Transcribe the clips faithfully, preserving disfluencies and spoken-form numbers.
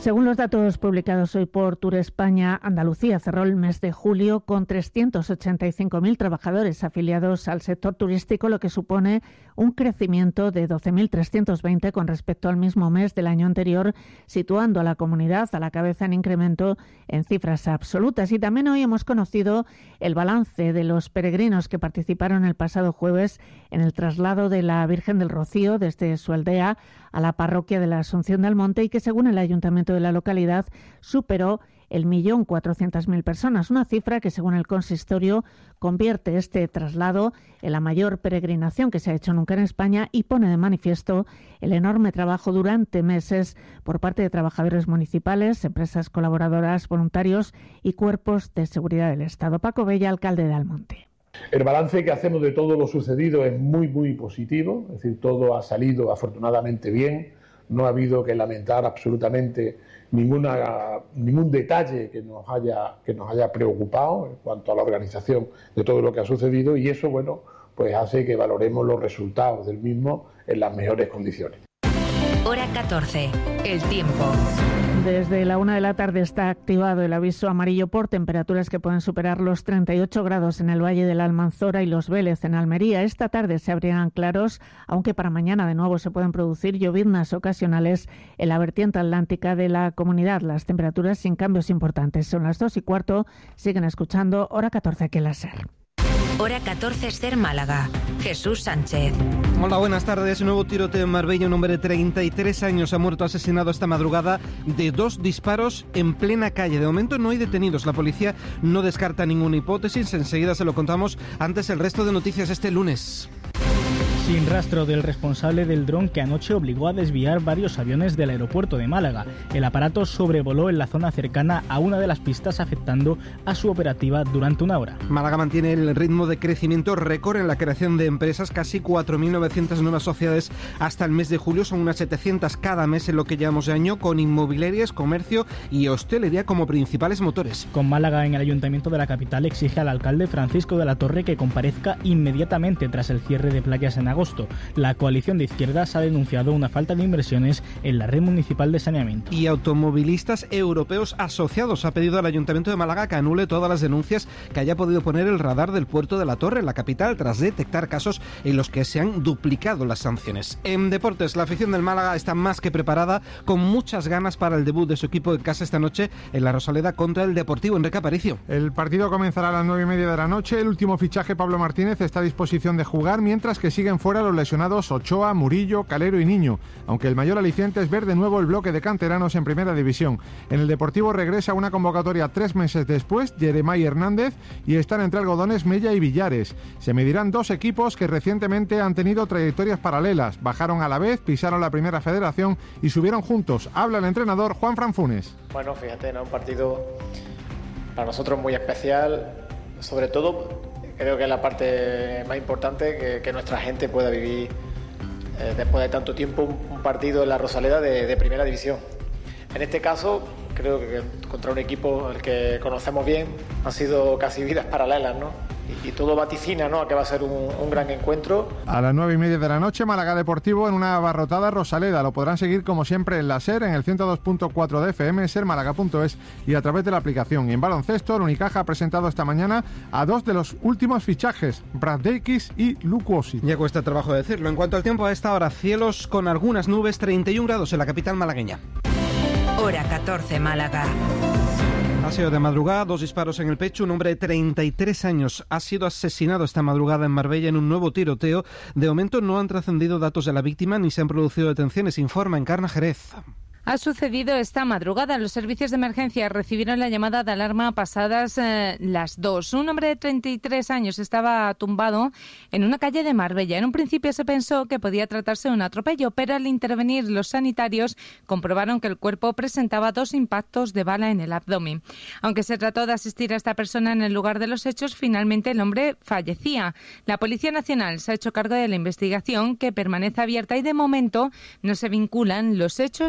Según los datos publicados hoy por Tour España, Andalucía cerró el mes de julio con trescientos ochenta y cinco mil trabajadores afiliados al sector turístico, lo que supone un crecimiento de doce mil trescientos veinte con respecto al mismo mes del año anterior, situando a la comunidad a la cabeza en incremento en cifras absolutas. Y también hoy hemos conocido el balance de los peregrinos que participaron el pasado jueves en el traslado de la Virgen del Rocío desde su aldea a la parroquia de la Asunción del Monte y que, según el Ayuntamiento de la localidad, superó el millón cuatrocientas mil personas, una cifra que, según el consistorio, convierte este traslado en la mayor peregrinación que se ha hecho nunca en España y pone de manifiesto el enorme trabajo durante meses por parte de trabajadores municipales, empresas colaboradoras, voluntarios y cuerpos de seguridad del Estado. Paco Bella, alcalde de Almonte. El balance que hacemos de todo lo sucedido es muy, muy positivo, es decir, todo ha salido afortunadamente bien, no ha habido que lamentar absolutamente ninguna, ningún detalle que nos haya, que nos haya preocupado en cuanto a la organización de todo lo que ha sucedido y eso, bueno, pues hace que valoremos los resultados del mismo en las mejores condiciones. Hora catorce, el tiempo. Desde la una de la tarde está activado el aviso amarillo por temperaturas que pueden superar los treinta y ocho grados en el Valle de la Almanzora y Los Vélez en Almería. Esta tarde se abrirán claros, aunque para mañana de nuevo se pueden producir lloviznas ocasionales en la vertiente atlántica de la comunidad. Las temperaturas sin cambios importantes. Son las dos y cuarto. Siguen escuchando Hora catorce aquí en la SER. Hora catorce, SER Málaga. Jesús Sánchez. Hola, buenas tardes. Nuevo tiroteo en Marbella. Un hombre de treinta y tres años ha muerto asesinado esta madrugada de dos disparos en plena calle. De momento no hay detenidos. La policía no descarta ninguna hipótesis. Enseguida se lo contamos. Antes el resto de noticias este lunes. Sin rastro del responsable del dron que anoche obligó a desviar varios aviones del aeropuerto de Málaga. El aparato sobrevoló en la zona cercana a una de las pistas, afectando a su operativa durante una hora. Málaga mantiene el ritmo de crecimiento récord en la creación de empresas, casi cuatro mil novecientas nuevas sociedades hasta el mes de julio, son unas setecientas cada mes en lo que llevamos de año, con inmobiliarias, comercio y hostelería como principales motores. Con Málaga en el ayuntamiento de la capital exige al alcalde Francisco de la Torre que comparezca inmediatamente tras el cierre de playas en agosto. La coalición de izquierdas ha denunciado una falta de inversiones en la red municipal de saneamiento. Y automovilistas europeos asociados ha pedido al Ayuntamiento de Málaga que anule todas las denuncias que haya podido poner el radar del puerto de la Torre en la capital tras detectar casos en los que se han duplicado las sanciones. En deportes, la afición del Málaga está más que preparada, con muchas ganas para el debut de su equipo en casa esta noche en la Rosaleda contra el Deportivo. Enrique Aparicio. El partido comenzará a las nueve y media de la noche. El último fichaje, Pablo Martínez, está a disposición de jugar, mientras que siguen fuera los lesionados Ochoa, Murillo, Calero y Niño, aunque el mayor aliciente es ver de nuevo el bloque de canteranos en primera división. En el Deportivo regresa una convocatoria tres meses después, Jeremai Hernández, y están entre algodones Mella y Villares. Se medirán dos equipos que recientemente han tenido trayectorias paralelas, bajaron a la vez, pisaron la primera federación y subieron juntos. Habla el entrenador Juan Franfunes. Bueno, fíjate, ¿no? Un partido para nosotros muy especial, sobre todo creo que es la parte más importante, que, que nuestra gente pueda vivir eh, después de tanto tiempo un, un partido en la Rosaleda de, de primera división. En este caso, creo que contra un equipo al que conocemos bien, han sido casi vidas paralelas, ¿no? Y, y todo vaticina, ¿no?, a que va a ser un, un gran encuentro. A las nueve y media de la noche, Málaga Deportivo en una abarrotada Rosaleda. Lo podrán seguir como siempre en la SER, en el ciento dos punto cuatro de F M, ser málaga punto es y a través de la aplicación. Y en baloncesto, el Unicaja ha presentado esta mañana a dos de los últimos fichajes, Braddeikis y Lukuosi. Ya cuesta trabajo decirlo. En cuanto al tiempo, a esta hora, cielos con algunas nubes, treinta y un grados en la capital malagueña. Hora catorce, Málaga. Ha sido de madrugada, dos disparos en el pecho. Un hombre de treinta y tres años ha sido asesinado esta madrugada en Marbella en un nuevo tiroteo. De momento no han trascendido datos de la víctima ni se han producido detenciones, informa Encarna Jerez. Ha sucedido esta madrugada. Los servicios de emergencia recibieron la llamada de alarma pasadas eh, las dos. Un hombre de treinta y tres años estaba tumbado en una calle de Marbella. En un principio se pensó que podía tratarse de un atropello, pero al intervenir los sanitarios comprobaron que el cuerpo presentaba dos impactos de bala en el abdomen. Aunque se trató de asistir a esta persona en el lugar de los hechos, finalmente el hombre fallecía. La Policía Nacional se ha hecho cargo de la investigación, que permanece abierta y de momento no se vinculan los hechos con el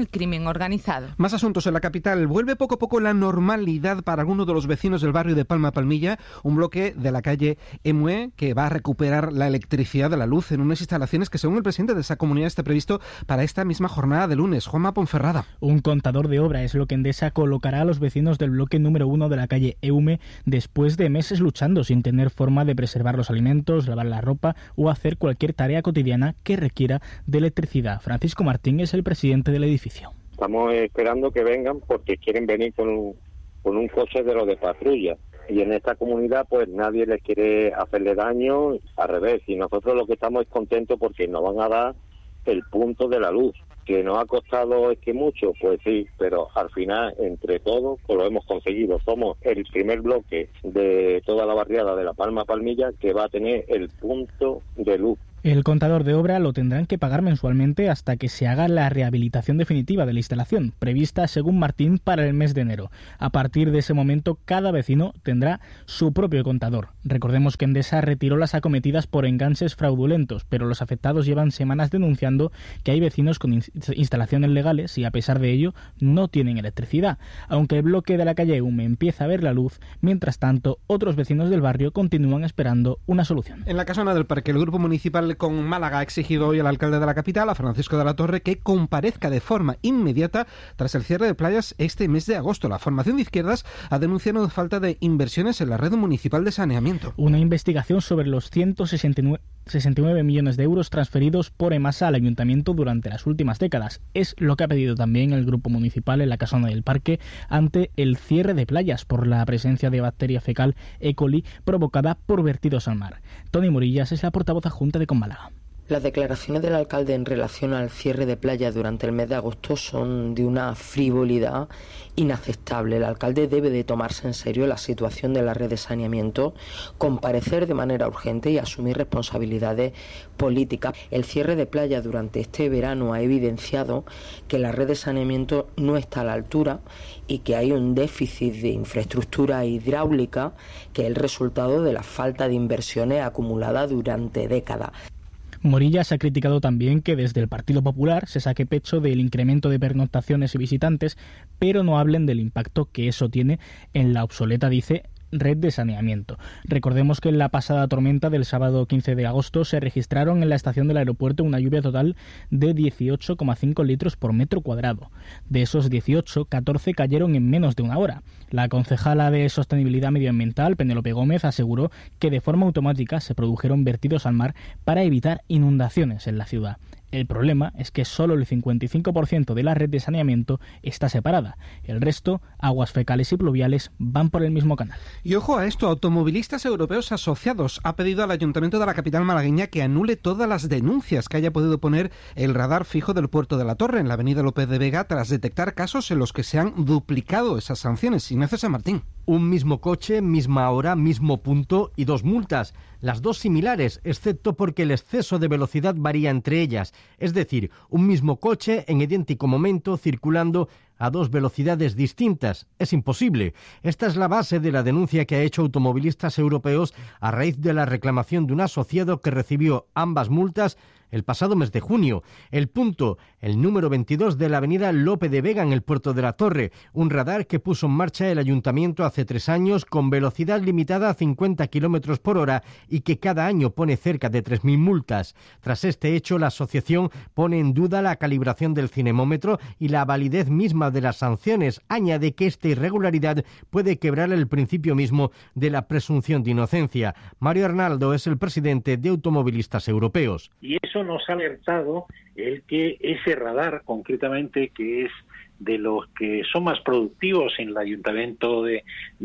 el crimen organizado. Más asuntos en la capital. Vuelve poco a poco la normalidad para algunos de los vecinos del barrio de Palma Palmilla, un bloque de la calle Emue que va a recuperar la electricidad de la luz en unas instalaciones que, según el presidente de esa comunidad, está previsto para esta misma jornada de lunes. Juanma Ponferrada. Un contador de obra es lo que Endesa colocará a los vecinos del bloque número uno de la calle Eume después de meses luchando sin tener forma de preservar los alimentos, lavar la ropa o hacer cualquier tarea cotidiana que requiera de electricidad. Francisco Martín es el presidente del edificio. Estamos esperando que vengan porque quieren venir con un, con un coche de los de patrulla. Y en esta comunidad pues nadie les quiere hacerle daño, al revés. Y nosotros lo que estamos es contentos porque nos van a dar el punto de la luz. ¿Que nos ha costado es que mucho? Pues sí, pero al final, entre todos, pues lo hemos conseguido. Somos el primer bloque de toda la barriada de La Palma Palmilla que va a tener el punto de luz. El contador de obra lo tendrán que pagar mensualmente hasta que se haga la rehabilitación definitiva de la instalación, prevista, según Martín, para el mes de enero. A partir de ese momento, cada vecino tendrá su propio contador. Recordemos que Endesa retiró las acometidas por enganches fraudulentos, pero los afectados llevan semanas denunciando que hay vecinos con instalaciones legales y, a pesar de ello, no tienen electricidad. Aunque el bloque de la calle Eume empieza a ver la luz, mientras tanto, otros vecinos del barrio continúan esperando una solución. En la casona del Parque, el Grupo Municipal con Málaga ha exigido hoy al alcalde de la capital, a Francisco de la Torre, que comparezca de forma inmediata tras el cierre de playas este mes de agosto. La formación de izquierdas ha denunciado falta de inversiones en la red municipal de saneamiento. Una investigación sobre los ciento sesenta y nueve millones de euros transferidos por EMASA al ayuntamiento durante las últimas décadas. Es lo que ha pedido también el Grupo Municipal en la casona del Parque ante el cierre de playas por la presencia de bacteria fecal E. coli provocada por vertidos al mar. Tony Morillas es la portavoz adjunta de Málaga. Las declaraciones del alcalde en relación al cierre de playas durante el mes de agosto son de una frivolidad inaceptable. El alcalde debe de tomarse en serio la situación de la red de saneamiento, comparecer de manera urgente y asumir responsabilidades políticas. El cierre de playas durante este verano ha evidenciado que la red de saneamiento no está a la altura y que hay un déficit de infraestructura hidráulica que es el resultado de la falta de inversiones acumuladas durante décadas. Morillas ha criticado también que desde el Partido Popular se saque pecho del incremento de pernoctaciones y visitantes, pero no hablen del impacto que eso tiene en la obsoleta, dice, red de saneamiento. Recordemos que en la pasada tormenta del sábado quince de agosto se registraron en la estación del aeropuerto una lluvia total de dieciocho coma cinco litros por metro cuadrado. De esos dieciocho, catorce cayeron en menos de una hora. La concejala de Sostenibilidad Medioambiental, Penélope Gómez, aseguró que de forma automática se produjeron vertidos al mar para evitar inundaciones en la ciudad. El problema es que solo el cincuenta y cinco por ciento de la red de saneamiento está separada. El resto, aguas fecales y pluviales, van por el mismo canal. Y ojo a esto, Automovilistas Europeos Asociados ha pedido al Ayuntamiento de la capital malagueña que anule todas las denuncias que haya podido poner el radar fijo del puerto de la Torre en la avenida López de Vega tras detectar casos en los que se han duplicado esas sanciones. Ignacio San Martín. Un mismo coche, misma hora, mismo punto y dos multas. Las dos similares, excepto porque el exceso de velocidad varía entre ellas. Es decir, un mismo coche en idéntico momento circulando a dos velocidades distintas. Es imposible. Esta es la base de la denuncia que ha hecho Automovilistas Europeos a raíz de la reclamación de un asociado que recibió ambas multas el pasado mes de junio. El punto, el número veintidós de la avenida Lope de Vega en el puerto de la Torre, un radar que puso en marcha el ayuntamiento hace tres años con velocidad limitada a cincuenta kilómetros por hora y que cada año pone cerca de tres mil multas. Tras este hecho, la asociación pone en duda la calibración del cinemómetro y la validez misma de las sanciones. Añade que esta irregularidad puede quebrar el principio mismo de la presunción de inocencia. Mario Arnaldo es el presidente de Automovilistas Europeos. Y eso nos ha alertado el que ese radar, concretamente, que es de los que son más productivos en el Ayuntamiento de,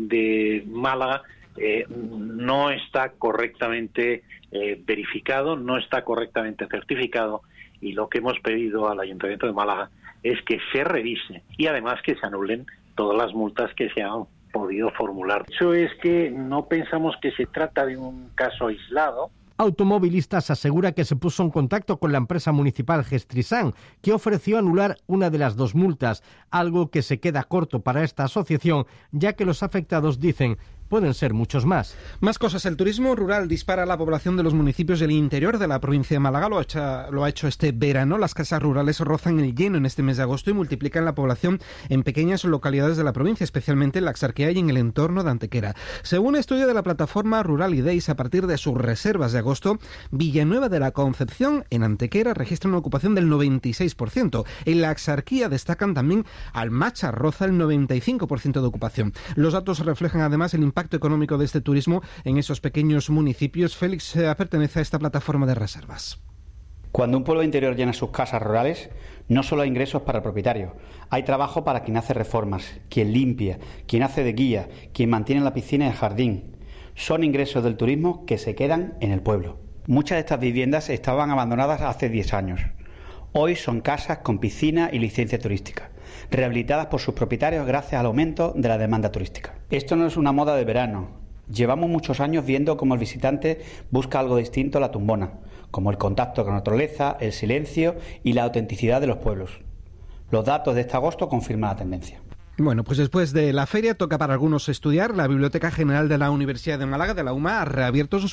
de Málaga, eh, no está correctamente eh, verificado, no está correctamente certificado, y lo que hemos pedido al Ayuntamiento de Málaga es que se revise y además que se anulen todas las multas que se han podido formular. Eso es que no pensamos que se trata de un caso aislado. Automovilistas asegura que se puso en contacto con la empresa municipal Gestrisan, que ofreció anular una de las dos multas, algo que se queda corto para esta asociación, ya que los afectados dicen pueden ser muchos más. Más cosas. El turismo rural dispara la población de los municipios del interior de la provincia de Málaga. Lo ha hecho, lo ha hecho este verano. Las casas rurales rozan el lleno en este mes de agosto y multiplican la población en pequeñas localidades de la provincia, especialmente en la Axarquía y en el entorno de Antequera. Según estudio de la plataforma Rural Ideis, a partir de sus reservas de agosto, Villanueva de la Concepción, en Antequera, registra una ocupación del noventa y seis por ciento. En la Axarquía destacan también Almacha, roza el noventa y cinco por ciento de ocupación. Los datos reflejan además el impacto económico de este turismo en esos pequeños municipios. Félix eh, pertenece a esta plataforma de reservas. Cuando un pueblo interior llena sus casas rurales, no solo hay ingresos para el propietario, hay trabajo para quien hace reformas, quien limpia, quien hace de guía, quien mantiene la piscina y el jardín. Son ingresos del turismo que se quedan en el pueblo. Muchas de estas viviendas estaban abandonadas hace diez años. Hoy son casas con piscina y licencia turística, rehabilitadas por sus propietarios gracias al aumento de la demanda turística. Esto no es una moda de verano. Llevamos muchos años viendo cómo el visitante busca algo distinto a la tumbona, como el contacto con la naturaleza, el silencio y la autenticidad de los pueblos. Los datos de este agosto confirman la tendencia. Bueno, pues después de la feria toca para algunos estudiar. La Biblioteca General de la Universidad de Málaga, de la U M A, ha reabierto sus